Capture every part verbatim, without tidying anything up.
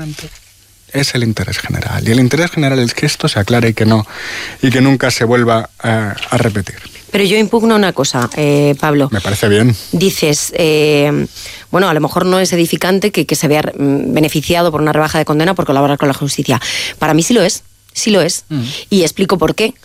importante es el interés general. Y el interés general es que esto se aclare y que no, y que nunca se vuelva a, a repetir. Pero yo impugno una cosa, eh, Pablo. Me parece bien. Dices, eh, bueno, a lo mejor no es edificante que, que se vea beneficiado por una rebaja de condena por colaborar con la justicia. Para mí sí lo es. Sí lo es. Mm. Y explico por qué.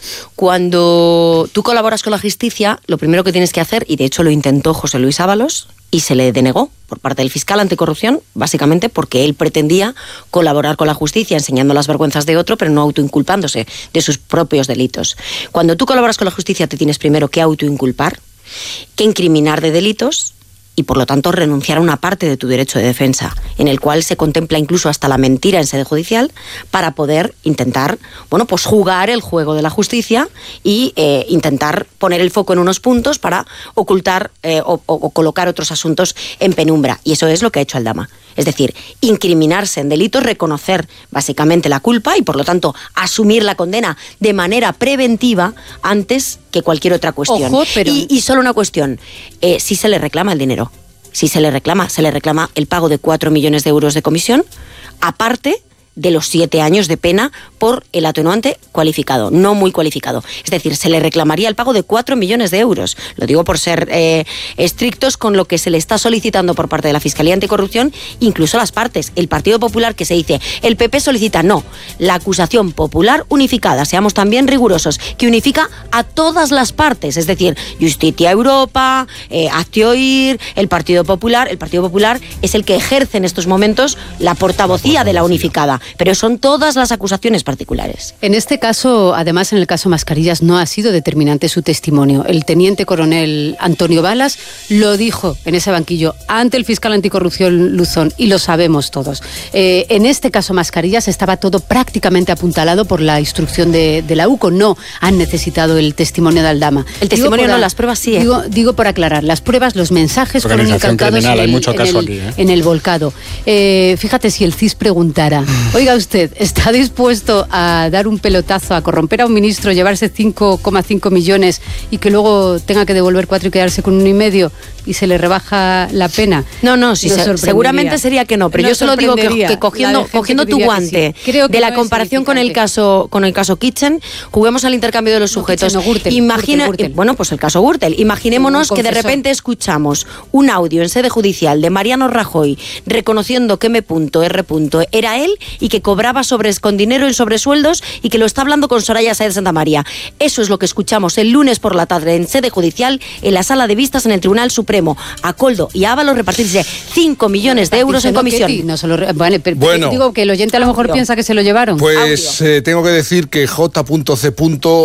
Cuando tú colaboras con la justicia, lo primero que tienes que hacer, y de hecho lo intentó José Luis Ábalos, y se le denegó por parte del fiscal anticorrupción, básicamente porque él pretendía colaborar con la justicia enseñando las vergüenzas de otro, pero no autoinculpándose de sus propios delitos. Cuando tú colaboras con la justicia te tienes primero que autoinculpar, que incriminar de delitos, y por lo tanto renunciar a una parte de tu derecho de defensa, en el cual se contempla incluso hasta la mentira en sede judicial, para poder intentar, bueno, pues jugar el juego de la justicia y eh, intentar poner el foco en unos puntos para ocultar eh, o, o colocar otros asuntos en penumbra. Y eso es lo que ha hecho Aldama. Es decir, incriminarse en delitos, reconocer básicamente la culpa y por lo tanto asumir la condena de manera preventiva antes que cualquier otra cuestión. Ojo, pero... y, y solo una cuestión, eh, si se le reclama el dinero, si se le reclama, se le reclama el pago de cuatro millones de euros de comisión, aparte de los siete años de pena por el atenuante cualificado, no muy cualificado. Es decir, se le reclamaría el pago de cuatro millones de euros. Lo digo por ser eh, estrictos con lo que se le está solicitando por parte de la Fiscalía Anticorrupción, incluso las partes. El Partido Popular, que se dice, el P P solicita, no, la acusación popular unificada, seamos también rigurosos, que unifica a todas las partes, es decir, Justitia Europa, eh, Hazte Oír, el Partido Popular. El Partido Popular es el que ejerce en estos momentos la portavocía de la unificada. Pero son todas las acusaciones particulares. En este caso, además en el caso Mascarillas, no ha sido determinante su testimonio. El teniente coronel Antonio Balas lo dijo en ese banquillo ante el fiscal anticorrupción Luzón, y lo sabemos todos. Eh, en este caso Mascarillas estaba todo prácticamente apuntalado por la instrucción de, de la U C O. No han necesitado el testimonio de Aldama. El testimonio no, a, las pruebas sí. ¿eh? Digo, digo por aclarar, las pruebas, los mensajes fueron incautados en, hay mucho en, caso el, aquí, ¿eh? en el volcado. Eh, fíjate si el C I S preguntara... Oiga usted, ¿está dispuesto a dar un pelotazo, a corromper a un ministro, llevarse cinco coma cinco millones y que luego tenga que devolver cuatro y quedarse con uno y medio y se le rebaja la pena? No, no, sí, se, seguramente sería que no, pero yo solo digo que, que cogiendo, cogiendo tu guante sí. de la no comparación con el caso con el caso Kitchen, juguemos al intercambio de los sujetos. No, Kitchen, no, Gürtel, Imagina, Gürtel, Gürtel. Bueno, pues el caso Gürtel. Imaginémonos que de repente escuchamos un audio en sede judicial de Mariano Rajoy reconociendo que M. R. era él y que cobraba sobres con dinero en sobresueldos y que lo está hablando con Soraya Sáez de Santa María. Eso es lo que escuchamos el lunes por la tarde en sede judicial, en la sala de vistas en el Tribunal Supremo. A Koldo y a Ábalos repartirse cinco millones de euros en comisión. Ketty, no solo, vale, pero, bueno, digo que el oyente a lo mejor audio. piensa que se lo llevaron. Pues eh, tengo que decir que J C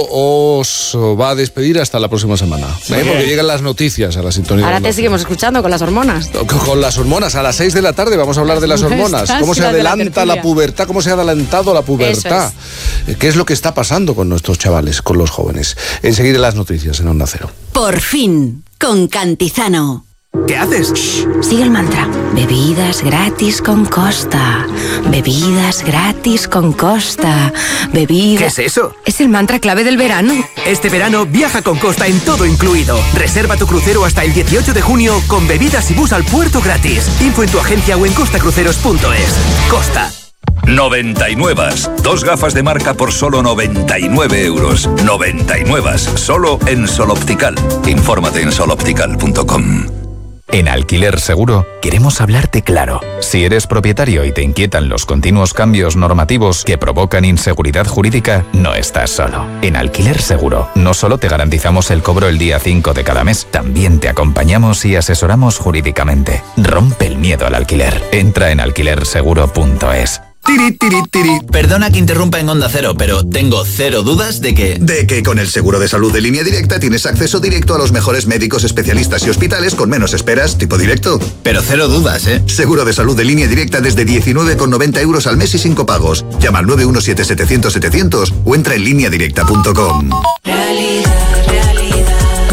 os va a despedir hasta la próxima semana. ¿eh? Porque llegan las noticias a la sintonía. Ahora te seguimos escuchando con las hormonas. Con, con las hormonas, a las seis de la tarde vamos a hablar de las hormonas. Cómo se adelanta la, la pubertad, cómo se ha adelantado la pubertad. Es. ¿Qué es lo que está pasando con nuestros chavales, con los jóvenes? Enseguida las noticias en Onda Cero. Por fin, con Cantizano. ¿Qué haces? Shh, sigue el mantra. Bebidas gratis con Costa. Bebidas gratis con Costa. Bebidas... ¿Qué es eso? Es el mantra clave del verano. Este verano viaja con Costa en todo incluido. Reserva tu crucero hasta el dieciocho de junio con bebidas y bus al puerto gratis. Info en tu agencia o en costacruceros punto es. Costa. noventa y nueve. Dos gafas de marca por solo noventa y nueve euros. noventa y nueve. Solo en Sol Optical. Infórmate en sol optical punto com. En Alquiler Seguro queremos hablarte claro. Si eres propietario y te inquietan los continuos cambios normativos que provocan inseguridad jurídica, no estás solo. En Alquiler Seguro no solo te garantizamos el cobro el día cinco de cada mes, también te acompañamos y asesoramos jurídicamente. Rompe el miedo al alquiler. Entra en alquiler seguro punto es. Tiri, tiri, tiri. Perdona que interrumpa en Onda Cero, pero tengo cero dudas de que... De que con el seguro de salud de Línea Directa tienes acceso directo a los mejores médicos, especialistas y hospitales con menos esperas, tipo directo. Pero cero dudas, ¿eh? Seguro de salud de Línea Directa desde diecinueve con noventa euros al mes y sin copagos. Llama al nueve uno siete setecientos setecientos o entra en línea directa punto com. Realidad, realidad.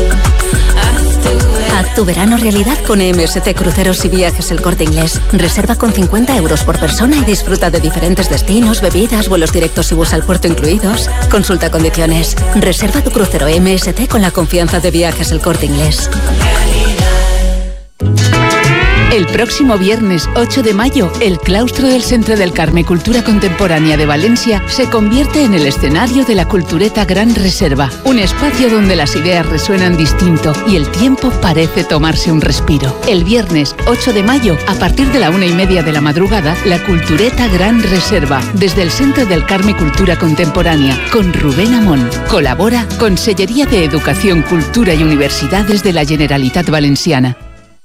Haz tu verano realidad con M S C Cruceros y Viajes El Corte Inglés. Reserva con cincuenta euros por persona y disfruta de diferentes destinos, bebidas, vuelos directos y bus al puerto incluidos. Consulta condiciones. Reserva tu crucero M S C con la confianza de Viajes El Corte Inglés. El próximo viernes ocho de mayo, el claustro del Centre del Carme Cultura Contemporánea de Valencia se convierte en el escenario de la Cultureta Gran Reserva, un espacio donde las ideas resuenan distinto y el tiempo parece tomarse un respiro. El viernes ocho de mayo, a partir de la una y media de la madrugada, la Cultureta Gran Reserva, desde el Centre del Carme Cultura Contemporánea, con Rubén Amón. Colabora Consellería de Educación, Cultura y Universidades de la Generalitat Valenciana.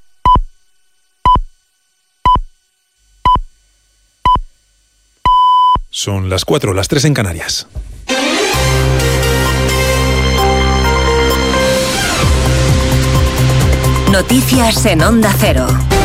Son las cuatro, las tres en Canarias. Noticias en Onda Cero.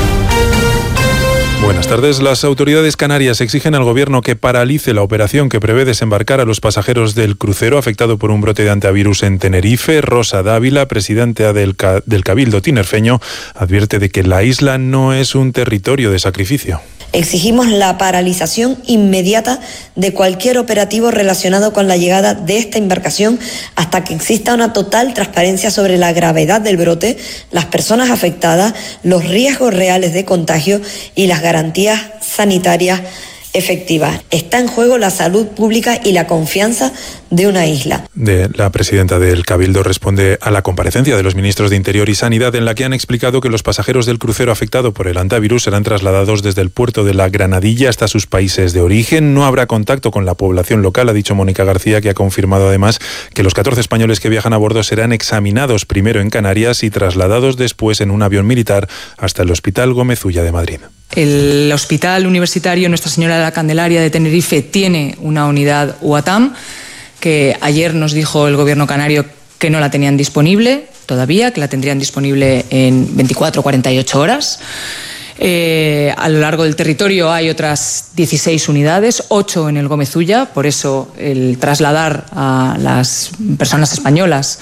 Buenas tardes. Las autoridades canarias exigen al gobierno que paralice la operación que prevé desembarcar a los pasajeros del crucero afectado por un brote de antivirus en Tenerife. Rosa Dávila, presidenta del, del Cabildo tinerfeño, advierte de que la isla no es un territorio de sacrificio. Exigimos la paralización inmediata de cualquier operativo relacionado con la llegada de esta embarcación hasta que exista una total transparencia sobre la gravedad del brote, las personas afectadas, los riesgos reales de contagio y las garantías sanitarias efectivas. Está en juego la salud pública y la confianza de una isla. De la presidenta del Cabildo responde a la comparecencia de los ministros de Interior y Sanidad, en la que han explicado que los pasajeros del crucero afectado por el antivirus serán trasladados desde el puerto de la Granadilla hasta sus países de origen. No habrá contacto con la población local, ha dicho Mónica García, que ha confirmado además que los catorce españoles que viajan a bordo serán examinados primero en Canarias y trasladados después en un avión militar hasta el Hospital Gómez Ulla de Madrid. El Hospital Universitario Nuestra Señora de la Candelaria de Tenerife tiene una unidad U A T A M, que ayer nos dijo el gobierno canario que no la tenían disponible todavía, que la tendrían disponible en veinticuatro a cuarenta y ocho horas. Eh, a lo largo del territorio hay otras dieciséis unidades, ocho en el Gómez Ulla, por eso el trasladar a las personas españolas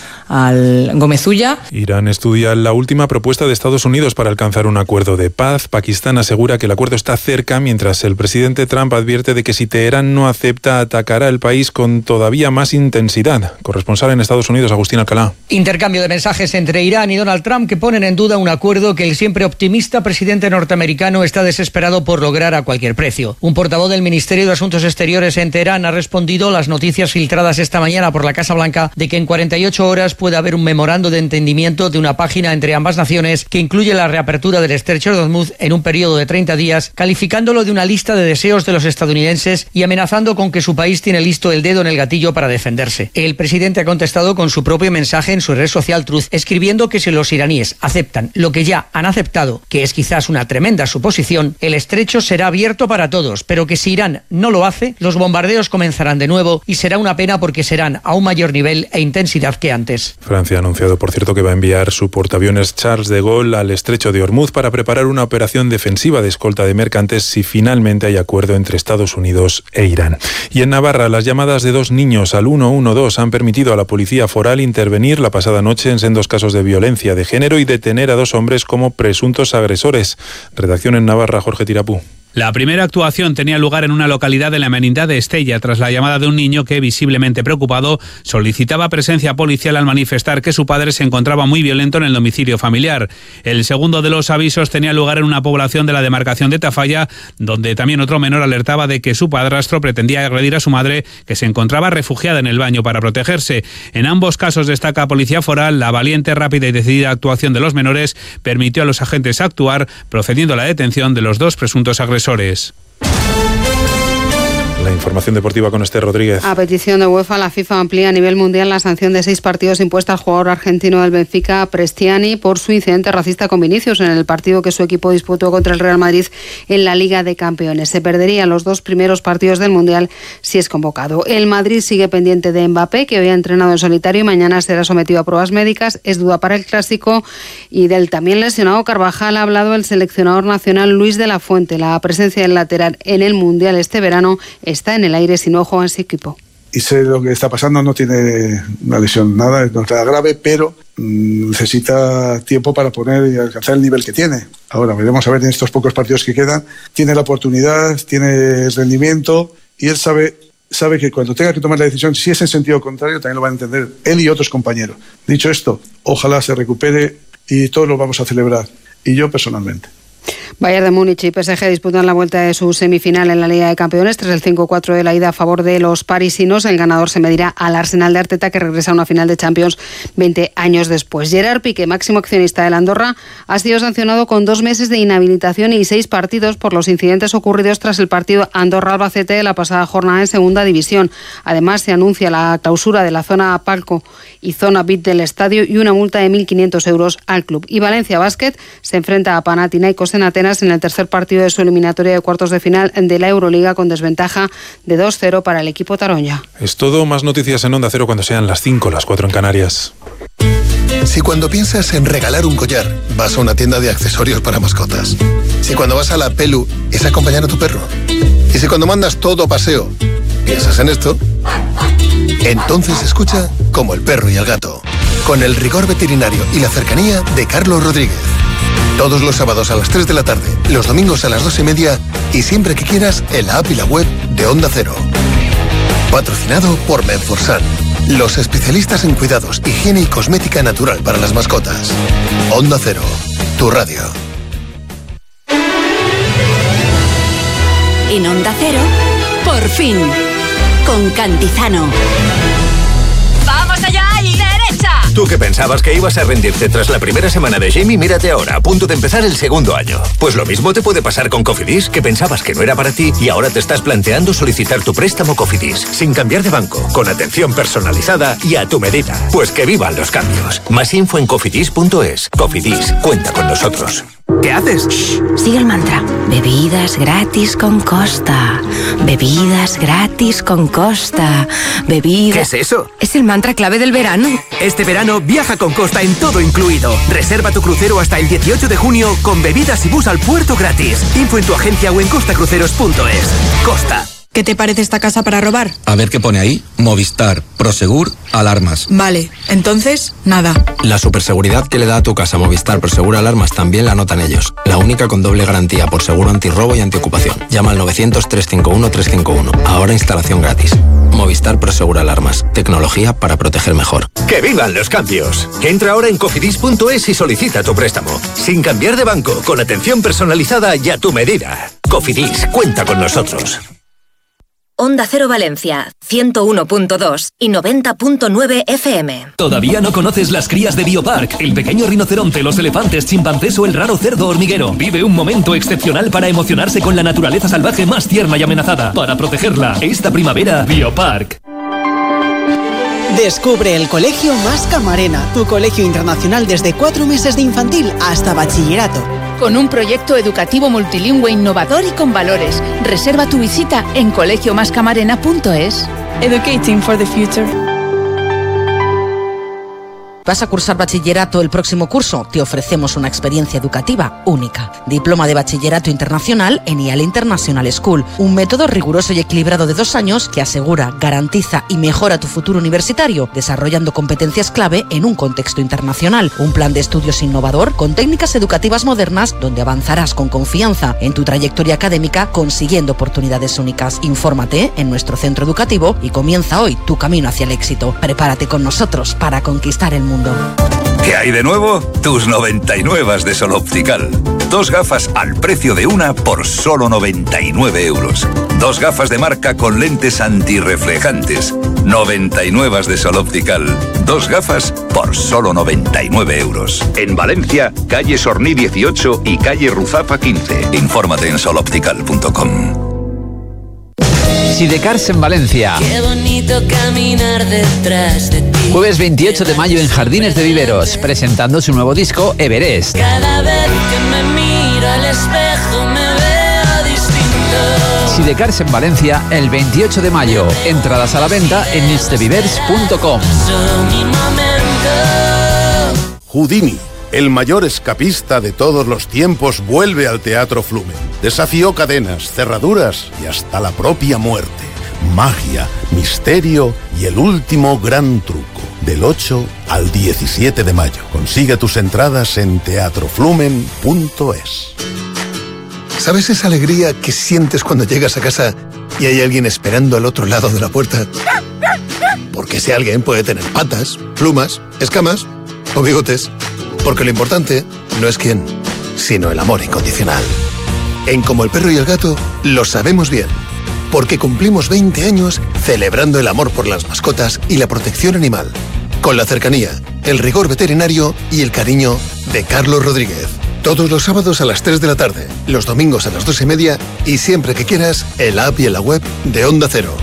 al Gómez Ulla. Irán estudia la última propuesta de Estados Unidos para alcanzar un acuerdo de paz. Pakistán asegura que el acuerdo está cerca, mientras el presidente Trump advierte de que si Teherán no acepta, atacará el país con todavía más intensidad. Corresponsal en Estados Unidos, Agustín Alcalá. Intercambio de mensajes entre Irán y Donald Trump que ponen en duda un acuerdo que el siempre optimista presidente norteamericano norteamericano está desesperado por lograr a cualquier precio. Un portavoz del Ministerio de Asuntos Exteriores en Teherán ha respondido a las noticias filtradas esta mañana por la Casa Blanca de que en cuarenta y ocho horas puede haber un memorando de entendimiento de una página entre ambas naciones que incluye la reapertura del estrecho de Hormuz en un periodo de treinta días, calificándolo de una lista de deseos de los estadounidenses y amenazando con que su país tiene listo el dedo en el gatillo para defenderse. El presidente ha contestado con su propio mensaje en su red social Truth, escribiendo que si los iraníes aceptan lo que ya han aceptado, que es quizás una tremenda suposición, el estrecho será abierto para todos, pero que si Irán no lo hace, los bombardeos comenzarán de nuevo y será una pena porque serán a un mayor nivel e intensidad que antes. Francia ha anunciado, por cierto, que va a enviar su portaaviones Charles de Gaulle al estrecho de Hormuz para preparar una operación defensiva de escolta de mercantes si finalmente hay acuerdo entre Estados Unidos e Irán. Y en Navarra, las llamadas de dos niños al uno uno dos han permitido a la policía foral intervenir la pasada noche en sendos casos de violencia de género y detener a dos hombres como presuntos agresores. Redacción en Navarra, Jorge Tirapú. La primera actuación tenía lugar en una localidad de la Merindad de Estella tras la llamada de un niño que, visiblemente preocupado, solicitaba presencia policial al manifestar que su padre se encontraba muy violento en el domicilio familiar. El segundo de los avisos tenía lugar en una población de la demarcación de Tafalla, donde también otro menor alertaba de que su padrastro pretendía agredir a su madre, que se encontraba refugiada en el baño para protegerse. En ambos casos, destaca Policía Foral, la valiente, rápida y decidida actuación de los menores permitió a los agentes actuar, procediendo a la detención de los dos presuntos agresores. La información deportiva con Esther Rodríguez. A petición de UEFA, la FIFA amplía a nivel mundial la sanción de seis partidos impuesta al jugador argentino del Benfica, Prestiani, por su incidente racista con Vinicius en el partido que su equipo disputó contra el Real Madrid en la Liga de Campeones. Se perderían los dos primeros partidos del Mundial si es convocado. El Madrid sigue pendiente de Mbappé, que hoy ha entrenado en solitario y mañana será sometido a pruebas médicas. Es duda para el Clásico. Y del también lesionado Carvajal ha hablado el seleccionador nacional Luis de la Fuente. La presencia del lateral en el Mundial este verano está en el aire si no juega en ese equipo. Y sé lo que está pasando, no tiene una lesión, nada, no está grave, pero mmm, necesita tiempo para poner y alcanzar el nivel que tiene. Ahora veremos a ver en estos pocos partidos que quedan. Tiene la oportunidad, tiene el rendimiento y él sabe, sabe que cuando tenga que tomar la decisión, si es en sentido contrario, también lo van a entender él y otros compañeros. Dicho esto, ojalá se recupere y todos lo vamos a celebrar, y yo personalmente. Bayern de Múnich y P S G disputan la vuelta de su semifinal en la Liga de Campeones. Tras el cinco cuatro de la ida a favor de los parisinos, el ganador se medirá al Arsenal de Arteta, que regresa a una final de Champions veinte años después. Gerard Piqué, máximo accionista del Andorra, ha sido sancionado con dos meses de inhabilitación y seis partidos por los incidentes ocurridos tras el partido Andorra-Albacete de la pasada jornada en Segunda División. Además, se anuncia la clausura de la zona palco y zona V I P del estadio y una multa de mil quinientos euros al club. Y Valencia Basket se enfrenta a Panathinaikos en Atenas en el tercer partido de su eliminatoria de cuartos de final de la Euroliga, con desventaja de dos cero para el equipo taroña. Es todo. Más noticias en Onda Cero cuando sean las cinco, las cuatro en Canarias. Si cuando piensas en regalar un collar, vas a una tienda de accesorios para mascotas. Si cuando vas a la Pelu es acompañar a tu perro. Y si cuando mandas todo paseo, piensas en esto, entonces escucha Como el perro y el gato, con el rigor veterinario y la cercanía de Carlos Rodríguez. Todos los sábados a las tres de la tarde, los domingos a las dos y media y siempre que quieras en la app y la web de Onda Cero. Patrocinado por Menforsan, los especialistas en cuidados, higiene y cosmética natural para las mascotas. Onda Cero, tu radio. En Onda Cero, por fin, con Cantizano. ¡Vamos allá y derecha! Tú que pensabas que ibas a rendirte tras la primera semana de Jamie, mírate ahora, a punto de empezar el segundo año. Pues lo mismo te puede pasar con Cofidis, que pensabas que no era para ti y ahora te estás planteando solicitar tu préstamo Cofidis, sin cambiar de banco, con atención personalizada y a tu medida. Pues que vivan los cambios. Más info en cofidis punto es. Cofidis, cuenta con nosotros. ¿Qué haces? Shh, sigue el mantra. Bebidas gratis con Costa. Bebidas gratis con Costa. Bebidas... ¿Qué es eso? Es el mantra clave del verano. Este verano viaja con Costa en todo incluido. Reserva tu crucero hasta el dieciocho de junio con bebidas y bus al puerto gratis. Info en tu agencia o en costa cruceros punto es. Costa. ¿Qué te parece esta casa para robar? A ver qué pone ahí. Movistar, Prosegur, alarmas. Vale, entonces, nada. La superseguridad que le da a tu casa Movistar Prosegur Alarmas también la notan ellos. La única con doble garantía por seguro antirrobo y antiocupación. Llama al novecientos, trescientos cincuenta y uno, trescientos cincuenta y uno. Ahora instalación gratis. Movistar Prosegur Alarmas. Tecnología para proteger mejor. ¡Que vivan los cambios! Entra ahora en cofidis punto es y solicita tu préstamo. Sin cambiar de banco, con atención personalizada y a tu medida. Cofidis, cuenta con nosotros. Onda Cero Valencia, ciento uno punto dos y noventa punto nueve F M. ¿Todavía no conoces las crías de Biopark? El pequeño rinoceronte, los elefantes, chimpancés o el raro cerdo hormiguero. Vive un momento excepcional para emocionarse con la naturaleza salvaje más tierna y amenazada. Para protegerla, esta primavera, Biopark. Descubre el Colegio Mas Camarena, tu colegio internacional desde cuatro meses de infantil hasta bachillerato. Con un proyecto educativo multilingüe innovador y con valores. Reserva tu visita en colegio mas camarena punto es. Educating for the future. ¿Vas a cursar bachillerato el próximo curso? Te ofrecemos una experiencia educativa única. Diploma de Bachillerato Internacional en I A L International School. Un método riguroso y equilibrado de dos años que asegura, garantiza y mejora tu futuro universitario, desarrollando competencias clave en un contexto internacional. Un plan de estudios innovador con técnicas educativas modernas donde avanzarás con confianza en tu trayectoria académica consiguiendo oportunidades únicas. Infórmate en nuestro centro educativo y comienza hoy tu camino hacia el éxito. Prepárate con nosotros para conquistar el mundo. ¿Qué hay de nuevo? Tus noventa y nueve de Sol Optical. Dos gafas al precio de una por solo noventa y nueve euros. Dos gafas de marca con lentes antirreflejantes. noventa y nueve de Sol Optical. Dos gafas por solo noventa y nueve euros. En Valencia, calle Sorní dieciocho y calle Ruzafa quince. Infórmate en sol optical punto com. Sidecars en Valencia. Qué bonito caminar detrás de ti. Jueves veintiocho de mayo en Jardines de Viveros, presentando su nuevo disco Everest. Cada vez que me miro al espejo me veo distinto. Sidecars en Valencia el veintiocho de mayo. Entradas a la venta en nistevivers punto com. Houdini, el mayor escapista de todos los tiempos, vuelve al Teatro Flumen. Desafió cadenas, cerraduras y hasta la propia muerte. Magia, misterio y el último gran truco. Del ocho al diecisiete de mayo. Consigue tus entradas en teatro flumen punto es. ¿Sabes esa alegría que sientes cuando llegas a casa y hay alguien esperando al otro lado de la puerta? Porque ese alguien puede tener patas, plumas, escamas o bigotes. Porque lo importante no es quién, sino el amor incondicional. En Como el Perro y el Gato lo sabemos bien, porque cumplimos veinte años celebrando el amor por las mascotas y la protección animal, con la cercanía, el rigor veterinario y el cariño de Carlos Rodríguez. Todos los sábados a las tres de la tarde, los domingos a las dos y media y siempre que quieras, en la app y en la web de Onda Cero.